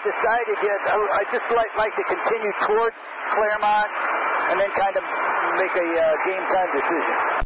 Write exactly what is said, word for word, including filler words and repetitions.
decided yet. I, I just like, like to continue towards Claremont and then kind of make a uh, game time decision.